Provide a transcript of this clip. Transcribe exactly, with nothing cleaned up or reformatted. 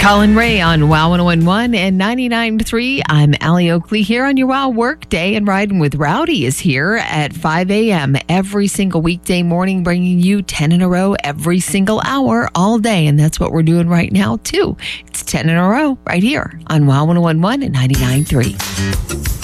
Colin Ray on Wow one oh one point one and ninety-nine point three. I'm Allie Oakley here on your Wow Work Day, and Riding with Rowdy is here at five a.m. every single weekday morning, bringing you ten in a row every single hour all day. And that's what we're doing right now, too. It's ten in a row right here on Wow one oh one point one and ninety-nine point three.